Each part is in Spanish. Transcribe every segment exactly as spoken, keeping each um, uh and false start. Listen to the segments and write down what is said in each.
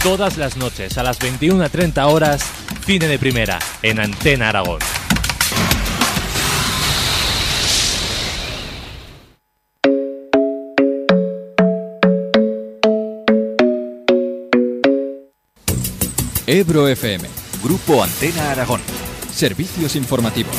todas las noches a las veintiuna treinta horas, Cine de Primera, en Antena Aragón. Ebro F M, Grupo Antena Aragón. Servicios informativos.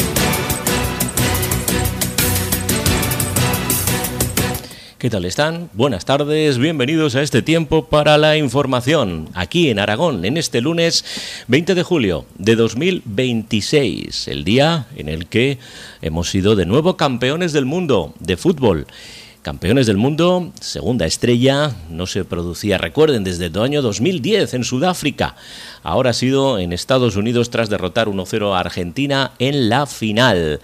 ¿Qué tal están? Buenas tardes, bienvenidos a este tiempo para la información, aquí en Aragón, en este lunes veinte de julio de dos mil veintiséis, el día en el que hemos sido de nuevo campeones del mundo de fútbol. Campeones del mundo, segunda estrella, no se producía, recuerden, desde el año dos mil diez en Sudáfrica. Ahora ha sido en Estados Unidos tras derrotar uno cero a Argentina en la final.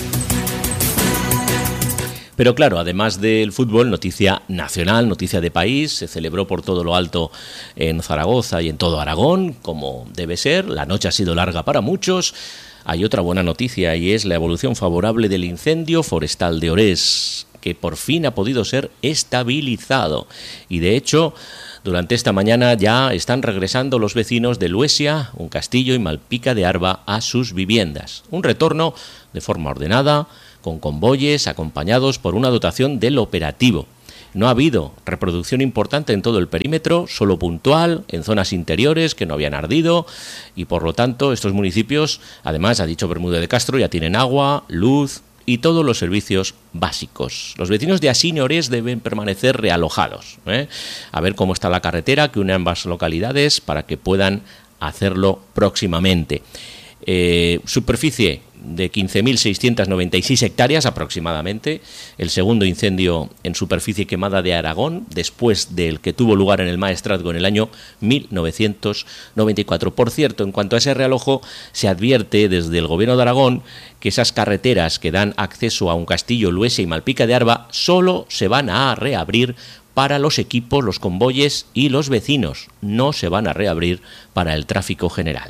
Pero claro, además del fútbol, noticia nacional, noticia de país, se celebró por todo lo alto en Zaragoza y en todo Aragón, como debe ser. La noche ha sido larga para muchos. Hay otra buena noticia y es la evolución favorable del incendio forestal de Orés, que por fin ha podido ser estabilizado. Y de hecho, durante esta mañana ya están regresando los vecinos de Luesia, Un Castillo y Malpica de Arba a sus viviendas. Un retorno de forma ordenada, con convoyes acompañados por una dotación del operativo. No ha habido reproducción importante en todo el perímetro, solo puntual, en zonas interiores que no habían ardido, y por lo tanto estos municipios, además, ha dicho Bermúdez de Castro, ya tienen agua, luz y todos los servicios básicos. Los vecinos de Asín y Orés deben permanecer realojados, ¿eh? A ver cómo está la carretera que une ambas localidades para que puedan hacerlo próximamente. Eh, superficie de quince mil seiscientas noventa y seis hectáreas aproximadamente, el segundo incendio en superficie quemada de Aragón, después del que tuvo lugar en el Maestrazgo en el año mil novecientos noventa y cuatro. Por cierto, en cuanto a ese realojo, se advierte desde el Gobierno de Aragón que esas carreteras que dan acceso a Un Castillo, Luesia y Malpica de Arba solo se van a reabrir para los equipos, los convoyes y los vecinos, no se van a reabrir para el tráfico general.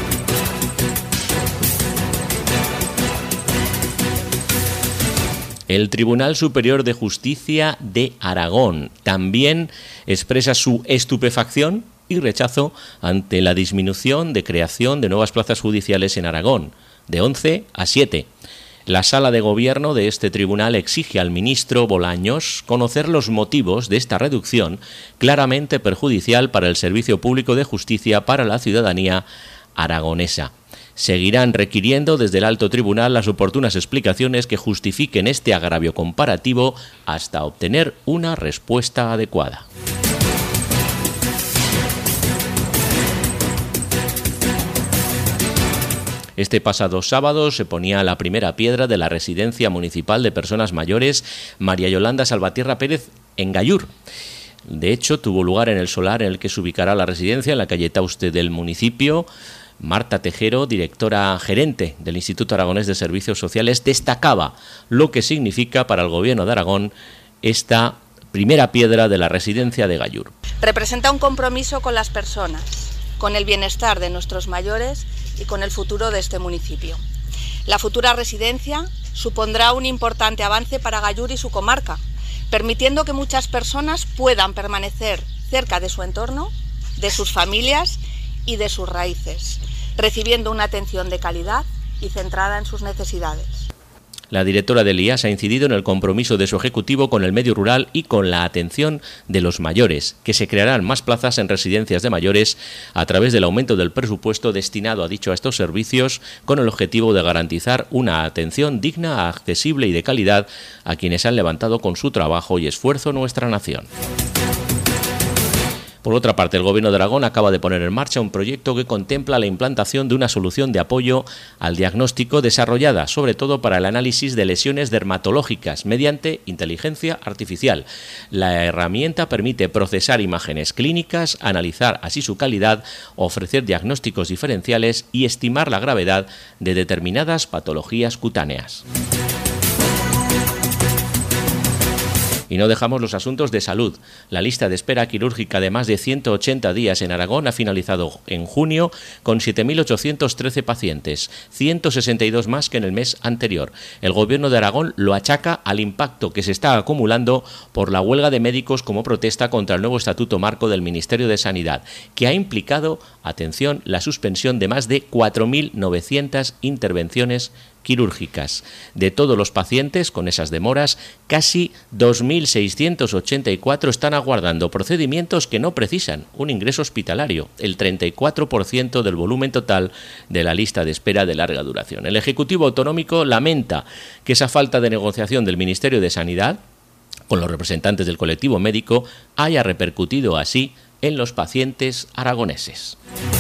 El Tribunal Superior de Justicia de Aragón también expresa su estupefacción y rechazo ante la disminución de creación de nuevas plazas judiciales en Aragón, de once a siete. La Sala de Gobierno de este tribunal exige al ministro Bolaños conocer los motivos de esta reducción, claramente perjudicial para el servicio público de justicia para la ciudadanía aragonesa. Seguirán requiriendo desde el alto tribunal las oportunas explicaciones que justifiquen este agravio comparativo hasta obtener una respuesta adecuada. Este pasado sábado se ponía la primera piedra de la residencia municipal de personas mayores María Yolanda Salvatierra Pérez en Gallur. De hecho, tuvo lugar en el solar en el que se ubicará la residencia, en la calle Tauste del municipio. Marta Tejero, directora gerente del Instituto Aragonés de Servicios Sociales, destacaba lo que significa para el Gobierno de Aragón esta primera piedra de la residencia de Gallur. Representa un compromiso con las personas, con el bienestar de nuestros mayores y con el futuro de este municipio. La futura residencia supondrá un importante avance para Gallur y su comarca, permitiendo que muchas personas puedan permanecer cerca de su entorno, de sus familias y de sus raíces, recibiendo una atención de calidad y centrada en sus necesidades. La directora del I A S ha incidido en el compromiso de su ejecutivo con el medio rural y con la atención de los mayores, que se crearán más plazas en residencias de mayores a través del aumento del presupuesto destinado, ha dicho, a estos servicios, con el objetivo de garantizar una atención digna, accesible y de calidad a quienes han levantado con su trabajo y esfuerzo nuestra nación. Por otra parte, el Gobierno de Aragón acaba de poner en marcha un proyecto que contempla la implantación de una solución de apoyo al diagnóstico desarrollada, sobre todo para el análisis de lesiones dermatológicas, mediante inteligencia artificial. La herramienta permite procesar imágenes clínicas, analizar así su calidad, ofrecer diagnósticos diferenciales y estimar la gravedad de determinadas patologías cutáneas. Y no dejamos los asuntos de salud. La lista de espera quirúrgica de más de ciento ochenta días en Aragón ha finalizado en junio con siete mil ochocientos trece pacientes, ciento sesenta y dos más que en el mes anterior. El Gobierno de Aragón lo achaca al impacto que se está acumulando por la huelga de médicos como protesta contra el nuevo Estatuto Marco del Ministerio de Sanidad, que ha implicado, atención, la suspensión de más de cuatro mil novecientas intervenciones quirúrgicas. De todos los pacientes con esas demoras, casi dos mil seiscientos ochenta y cuatro están aguardando procedimientos que no precisan un ingreso hospitalario, el treinta y cuatro por ciento del volumen total de la lista de espera de larga duración. El Ejecutivo Autonómico lamenta que esa falta de negociación del Ministerio de Sanidad con los representantes del colectivo médico haya repercutido así en los pacientes aragoneses.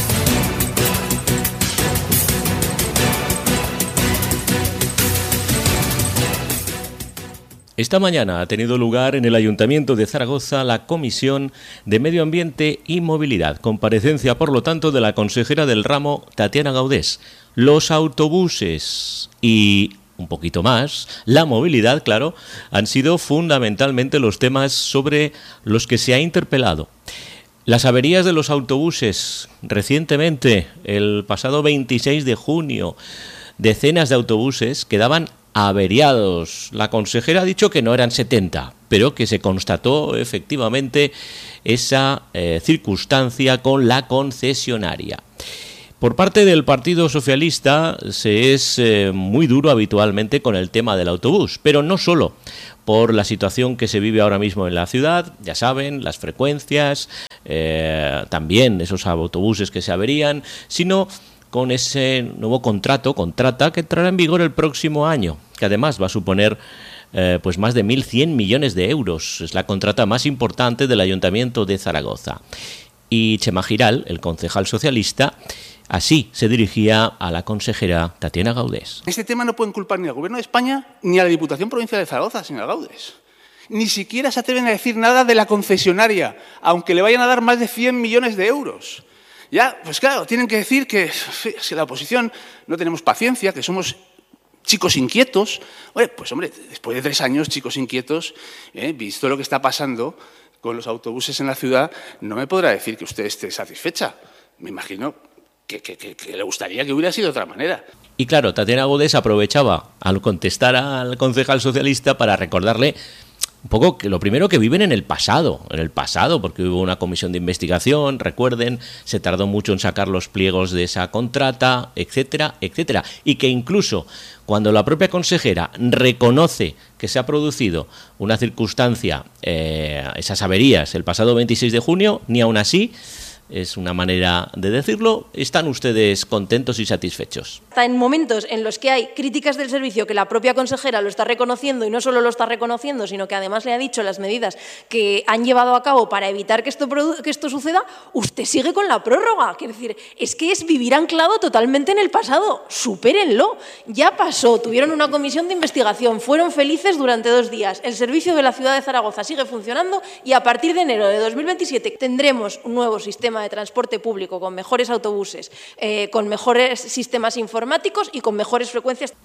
Esta mañana ha tenido lugar en el Ayuntamiento de Zaragoza la Comisión de Medio Ambiente y Movilidad, comparecencia por lo tanto de la consejera del ramo, Tatiana Gaudés. Los autobuses y un poquito más, la movilidad, claro, han sido fundamentalmente los temas sobre los que se ha interpelado. Las averías de los autobuses, recientemente, el pasado veintiséis de junio, decenas de autobuses quedaban averiados. La consejera ha dicho que no eran setenta, pero que se constató efectivamente esa eh, circunstancia con la concesionaria. Por parte del Partido Socialista se es eh, muy duro habitualmente con el tema del autobús, pero no solo por la situación que se vive ahora mismo en la ciudad, ya saben, las frecuencias, eh, también esos autobuses que se averían, sino con ese nuevo contrato, contrata, que entrará en vigor el próximo año, que además va a suponer eh, pues más de mil cien millones de euros. Es la contrata más importante del Ayuntamiento de Zaragoza. Y Chema Giral, el concejal socialista, así se dirigía a la consejera Tatiana Gaudés. Este tema no pueden culpar ni al Gobierno de España ni a la Diputación Provincial de Zaragoza, señora Gaudés. Ni siquiera se atreven a decir nada de la concesionaria, aunque le vayan a dar más de cien millones de euros. Ya, pues claro, tienen que decir que, que la oposición no tenemos paciencia, que somos chicos inquietos. Oye, pues hombre, después de tres años, chicos inquietos, eh, visto lo que está pasando con los autobuses en la ciudad, no me podrá decir que usted esté satisfecha. Me imagino que, que, que, que le gustaría que hubiera sido de otra manera. Y claro, Tatiana Gaudés aprovechaba al contestar al concejal socialista para recordarle un poco que lo primero, que viven en el pasado, en el pasado, porque hubo una comisión de investigación, recuerden, se tardó mucho en sacar los pliegos de esa contrata, etcétera, etcétera. Y que incluso cuando la propia consejera reconoce que se ha producido una circunstancia, eh, esas averías, el pasado veintiséis de junio, ni aún así, es una manera de decirlo, están ustedes contentos y satisfechos. En momentos en los que hay críticas del servicio, que la propia consejera lo está reconociendo, y no solo lo está reconociendo, sino que además le ha dicho las medidas que han llevado a cabo para evitar que esto, que esto suceda, usted sigue con la prórroga. Quiero decir, es que es vivir anclado totalmente en el pasado. Supérenlo. Ya pasó, tuvieron una comisión de investigación, fueron felices durante dos días. El servicio de la ciudad de Zaragoza sigue funcionando y a partir de enero de dos mil veintisiete tendremos un nuevo sistema de transporte público con mejores autobuses, eh, con mejores sistemas informáticos y con mejores frecuencias.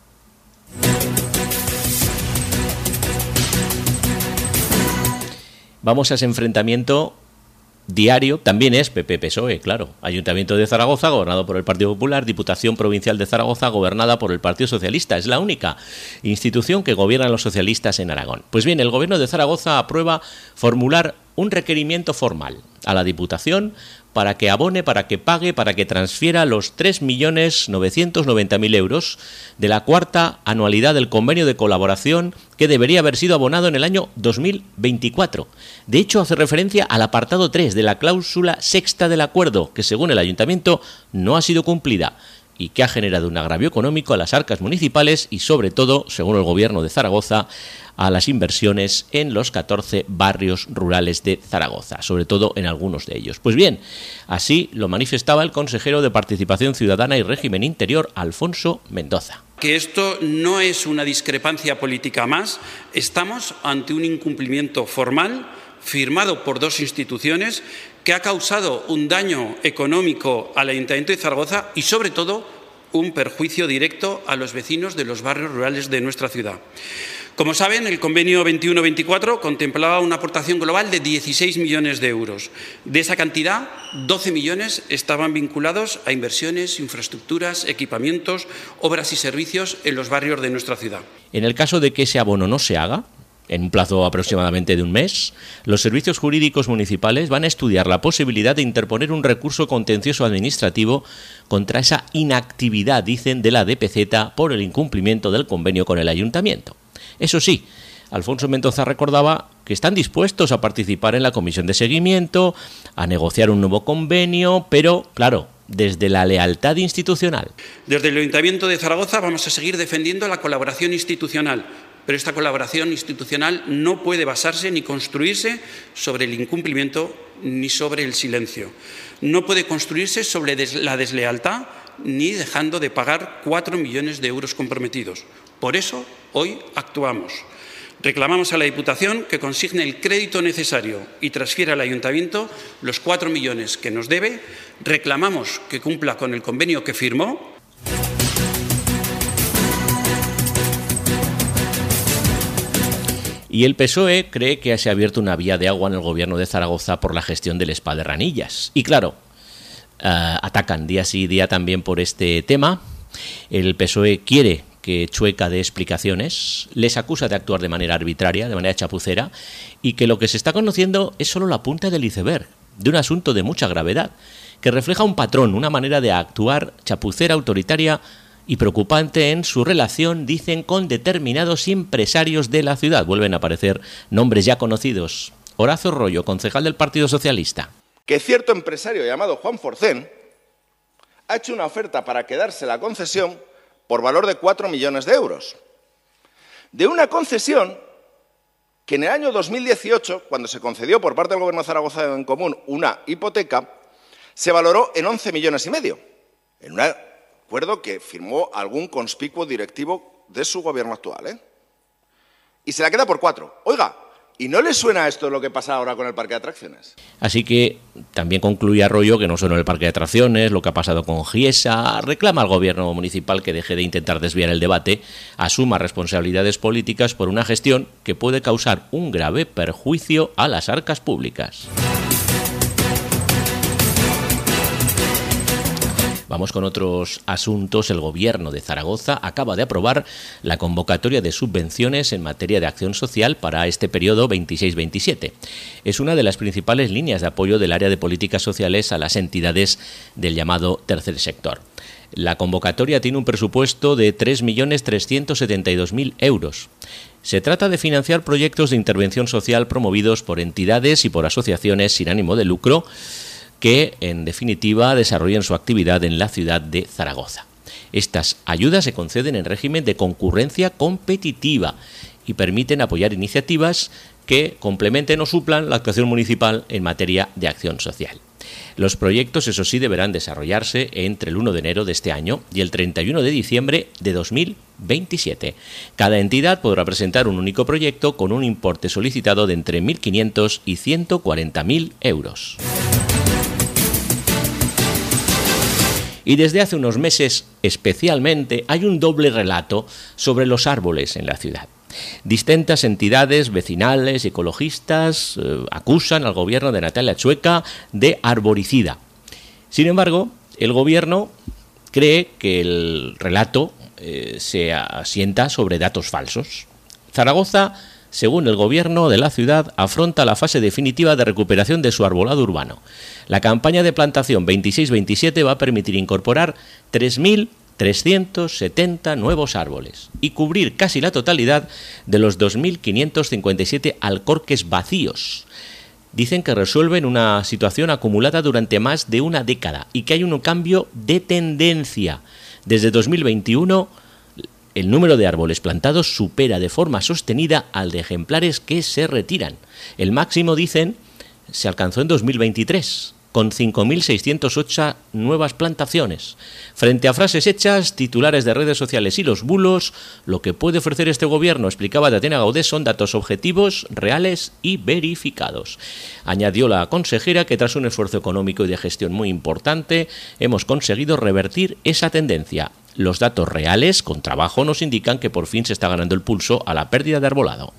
Vamos a ese enfrentamiento diario, también es P P P S O E, claro. Ayuntamiento de Zaragoza, gobernado por el Partido Popular, Diputación Provincial de Zaragoza, gobernada por el Partido Socialista. Es la única institución que gobiernan los socialistas en Aragón. Pues bien, el Gobierno de Zaragoza aprueba formular un requerimiento formal a la Diputación para que abone, para que pague, para que transfiera los tres millones novecientos noventa mil euros de la cuarta anualidad del convenio de colaboración que debería haber sido abonado en el año dos mil veinticuatro. De hecho, hace referencia al apartado tres de la cláusula sexta del acuerdo, que según el Ayuntamiento no ha sido cumplida y que ha generado un agravio económico a las arcas municipales y, sobre todo, según el Gobierno de Zaragoza, a las inversiones en los catorce barrios rurales de Zaragoza, sobre todo en algunos de ellos. Pues bien, así lo manifestaba el consejero de Participación Ciudadana y Régimen Interior, Alfonso Mendoza. Que esto no es una discrepancia política más, estamos ante un incumplimiento formal firmado por dos instituciones que ha causado un daño económico al Ayuntamiento de Zaragoza y, sobre todo, un perjuicio directo a los vecinos de los barrios rurales de nuestra ciudad. Como saben, el convenio veintiuno veinticuatro contemplaba una aportación global de dieciséis millones de euros. De esa cantidad, doce millones estaban vinculados a inversiones, infraestructuras, equipamientos, obras y servicios en los barrios de nuestra ciudad. En el caso de que ese abono no se haga, en un plazo aproximadamente de un mes, los servicios jurídicos municipales van a estudiar la posibilidad de interponer un recurso contencioso administrativo contra esa inactividad, dicen, de la D P Z por el incumplimiento del convenio con el ayuntamiento. Eso sí, Alfonso Mendoza recordaba que están dispuestos a participar en la comisión de seguimiento, a negociar un nuevo convenio, pero, claro, desde la lealtad institucional. Desde el Ayuntamiento de Zaragoza vamos a seguir defendiendo la colaboración institucional, pero esta colaboración institucional no puede basarse ni construirse sobre el incumplimiento ni sobre el silencio. No puede construirse sobre des- la deslealtad ni dejando de pagar cuatro millones de euros comprometidos. Por eso, hoy actuamos. Reclamamos a la Diputación que consigne el crédito necesario y transfiera al Ayuntamiento los cuatro millones que nos debe. Reclamamos que cumpla con el convenio que firmó. Y el P S O E cree que se ha abierto una vía de agua en el gobierno de Zaragoza por la gestión del Spa de Ranillas. Y claro, uh, atacan día sí día también por este tema. El P S O E quiere que Chueca dé explicaciones, les acusa de actuar de manera arbitraria, de manera chapucera, y que lo que se está conociendo es solo la punta del iceberg de un asunto de mucha gravedad, que refleja un patrón, una manera de actuar chapucera, autoritaria y preocupante en su relación, dicen, con determinados empresarios de la ciudad. Vuelven a aparecer nombres ya conocidos. Horacio Rollo, concejal del Partido Socialista. Que cierto empresario llamado Juan Forcén ha hecho una oferta para quedarse la concesión por valor de cuatro millones de euros. De una concesión que en el año dos mil dieciocho, cuando se concedió por parte del Gobierno de Zaragoza en común una hipoteca, se valoró en once millones y medio, en un acuerdo que firmó algún conspicuo directivo de su gobierno actual, ¿eh? Y se la queda por cuatro. Oiga, ¿y no le suena esto lo que pasa ahora con el parque de atracciones? Así que también concluye Arroyo que no solo el parque de atracciones, lo que ha pasado con Giesa, reclama al gobierno municipal que deje de intentar desviar el debate, asuma responsabilidades políticas por una gestión que puede causar un grave perjuicio a las arcas públicas. Vamos con otros asuntos. El Gobierno de Zaragoza acaba de aprobar la convocatoria de subvenciones en materia de acción social para este periodo veintiséis veintisiete. Es una de las principales líneas de apoyo del área de políticas sociales a las entidades del llamado tercer sector. La convocatoria tiene un presupuesto de tres millones trescientos setenta y dos mil euros. Se trata de financiar proyectos de intervención social promovidos por entidades y por asociaciones sin ánimo de lucro que, en definitiva, desarrollan su actividad en la ciudad de Zaragoza. Estas ayudas se conceden en régimen de concurrencia competitiva y permiten apoyar iniciativas que complementen o suplan la actuación municipal en materia de acción social. Los proyectos, eso sí, deberán desarrollarse entre el uno de enero de este año y el treinta y uno de diciembre de dos mil veintisiete. Cada entidad podrá presentar un único proyecto con un importe solicitado de entre mil quinientos y ciento cuarenta mil euros. Y desde hace unos meses, especialmente, hay un doble relato sobre los árboles en la ciudad. Distintas entidades vecinales y ecologistas eh, acusan al gobierno de Natalia Chueca de arboricida. Sin embargo, el gobierno cree que el relato eh, se asienta sobre datos falsos. Zaragoza, según el gobierno de la ciudad, afronta la fase definitiva de recuperación de su arbolado urbano. La campaña de plantación veintiséis veintisiete va a permitir incorporar tres mil trescientos setenta nuevos árboles y cubrir casi la totalidad de los dos mil quinientos cincuenta y siete alcorques vacíos. Dicen que resuelven una situación acumulada durante más de una década y que hay un cambio de tendencia. Desde dos mil veintiuno, el número de árboles plantados supera de forma sostenida al de ejemplares que se retiran. El máximo, dicen, se alcanzó en dos mil veintitrés, con cinco mil seiscientas ocho nuevas plantaciones. Frente a frases hechas, titulares de redes sociales y los bulos, lo que puede ofrecer este gobierno, explicaba Tatiana Gaudés, son datos objetivos, reales y verificados. Añadió la consejera que tras un esfuerzo económico y de gestión muy importante, hemos conseguido revertir esa tendencia. Los datos reales, con trabajo, nos indican que por fin se está ganando el pulso a la pérdida de arbolado.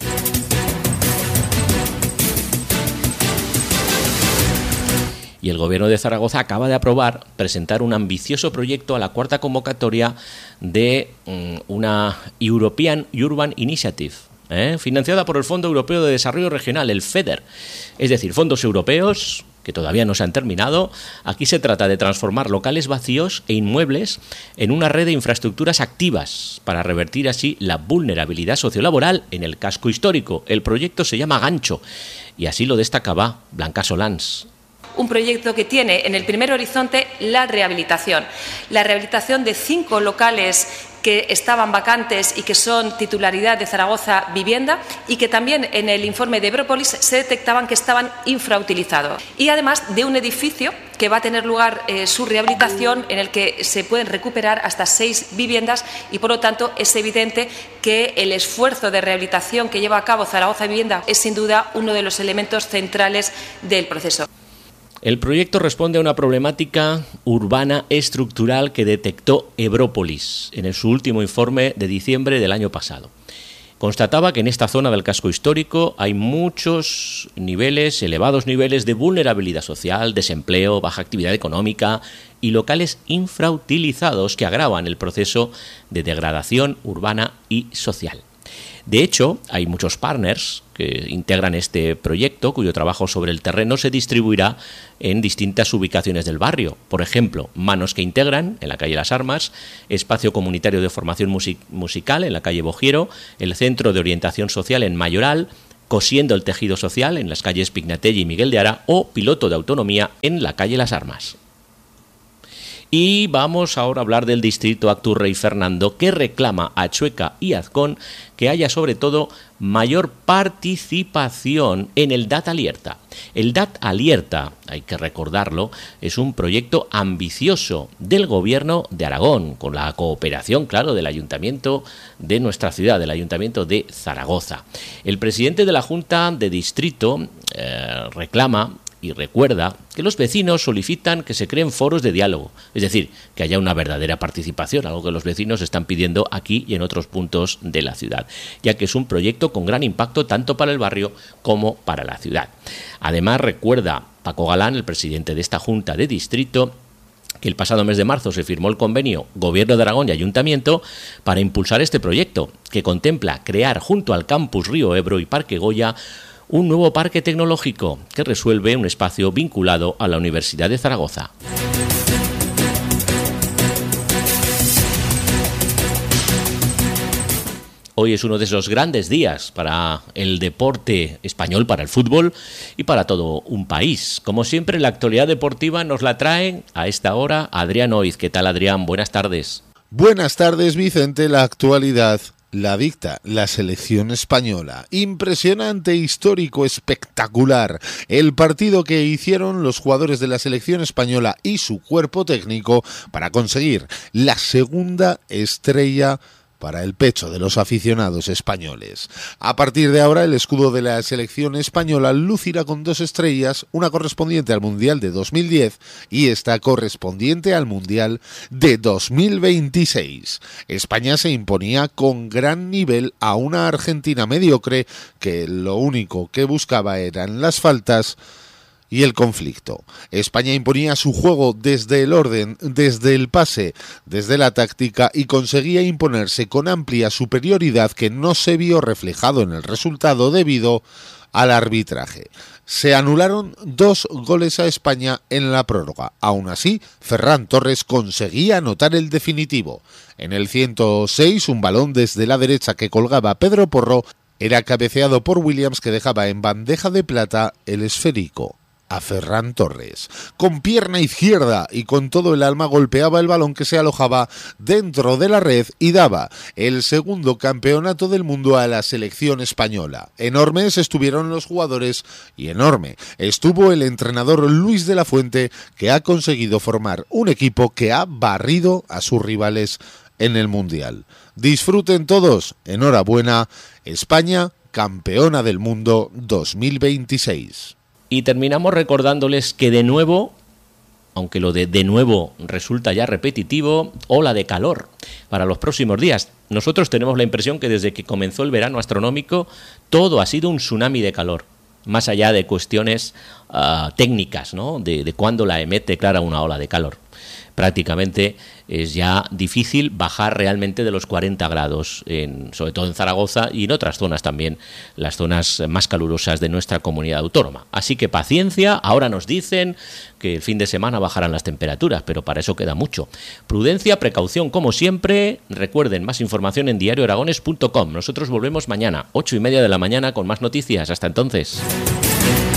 Y el Gobierno de Zaragoza acaba de aprobar presentar un ambicioso proyecto a la cuarta convocatoria de um, una European Urban Initiative, ¿eh? financiada por el Fondo Europeo de Desarrollo Regional, el FEDER. Es decir, fondos europeos que todavía no se han terminado. Aquí se trata de transformar locales vacíos e inmuebles en una red de infraestructuras activas para revertir así la vulnerabilidad sociolaboral en el casco histórico. El proyecto se llama Gancho y así lo destacaba Blanca Solans. Un proyecto que tiene en el primer horizonte la rehabilitación. La rehabilitación de cinco locales que estaban vacantes y que son titularidad de Zaragoza Vivienda y que también en el informe de Ebrópolis se detectaban que estaban infrautilizados. Y además de un edificio que va a tener lugar eh, su rehabilitación en el que se pueden recuperar hasta seis viviendas y por lo tanto es evidente que el esfuerzo de rehabilitación que lleva a cabo Zaragoza Vivienda es sin duda uno de los elementos centrales del proceso. El proyecto responde a una problemática urbana estructural que detectó Ebrópolis en su último informe de diciembre del año pasado. Constataba que en esta zona del casco histórico hay muchos niveles, elevados niveles de vulnerabilidad social, desempleo, baja actividad económica y locales infrautilizados que agravan el proceso de degradación urbana y social. De hecho, hay muchos partners que integran este proyecto, cuyo trabajo sobre el terreno se distribuirá en distintas ubicaciones del barrio. Por ejemplo, Manos que Integran, en la calle Las Armas, Espacio Comunitario de Formación Music- Musical, en la calle Bojiero, el Centro de Orientación Social en Mayoral, Cosiendo el Tejido Social, en las calles Pignatelli y Miguel de Ara, o Piloto de Autonomía, en la calle Las Armas. Y vamos ahora a hablar del distrito Actur Rey Fernando, que reclama a Chueca y Azcón que haya sobre todo mayor participación en el D A T Alierta. El D A T Alierta, hay que recordarlo, es un proyecto ambicioso del Gobierno de Aragón, con la cooperación, claro, del Ayuntamiento de nuestra ciudad, del Ayuntamiento de Zaragoza. El presidente de la Junta de Distrito eh, reclama y recuerda que los vecinos solicitan que se creen foros de diálogo, es decir, que haya una verdadera participación, algo que los vecinos están pidiendo aquí y en otros puntos de la ciudad, ya que es un proyecto con gran impacto tanto para el barrio como para la ciudad. Además, recuerda Paco Galán, el presidente de esta Junta de Distrito, que el pasado mes de marzo se firmó el convenio Gobierno de Aragón y Ayuntamiento para impulsar este proyecto, que contempla crear junto al Campus Río Ebro y Parque Goya un nuevo parque tecnológico que resuelve un espacio vinculado a la Universidad de Zaragoza. Hoy es uno de esos grandes días para el deporte español, para el fútbol y para todo un país. Como siempre, la actualidad deportiva nos la traen a esta hora Adrián Oiz. ¿Qué tal, Adrián? Buenas tardes. Buenas tardes, Vicente. La actualidad la dicta la selección española. Impresionante, histórico, espectacular. El partido que hicieron los jugadores de la selección española y su cuerpo técnico para conseguir la segunda estrella para el pecho de los aficionados españoles. A partir de ahora, el escudo de la selección española lucirá con dos estrellas, una correspondiente al Mundial de dos mil diez y esta correspondiente al Mundial de dos mil veintiséis. España se imponía con gran nivel a una Argentina mediocre que lo único que buscaba eran las faltas y el conflicto. España imponía su juego desde el orden, desde el pase, desde la táctica y conseguía imponerse con amplia superioridad que no se vio reflejado en el resultado debido al arbitraje. Se anularon dos goles a España en la prórroga. Aún así, Ferran Torres conseguía anotar el definitivo. En el ciento seis, un balón desde la derecha que colgaba Pedro Porro era cabeceado por Williams, que dejaba en bandeja de plata el esférico. a Ferran Torres. Con pierna izquierda y con todo el alma golpeaba el balón que se alojaba dentro de la red y daba el segundo campeonato del mundo a la selección española. Enormes estuvieron los jugadores y enorme estuvo el entrenador Luis de la Fuente, que ha conseguido formar un equipo que ha barrido a sus rivales en el Mundial. Disfruten todos, enhorabuena, España campeona del mundo dos mil veintiséis. Y terminamos recordándoles que de nuevo, aunque lo de de nuevo resulta ya repetitivo, ola de calor para los próximos días. Nosotros tenemos la impresión que desde que comenzó el verano astronómico todo ha sido un tsunami de calor, más allá de cuestiones uh, técnicas, ¿no? de, de cuándo la E M E T declara una ola de calor. Prácticamente es ya difícil bajar realmente de los cuarenta grados, en, sobre todo en Zaragoza y en otras zonas también, las zonas más calurosas de nuestra comunidad autónoma. Así que paciencia, ahora nos dicen que el fin de semana bajarán las temperaturas, pero para eso queda mucho. Prudencia, precaución como siempre. Recuerden, más información en diario aragones punto com. Nosotros volvemos mañana, ocho y media de la mañana, con más noticias. Hasta entonces.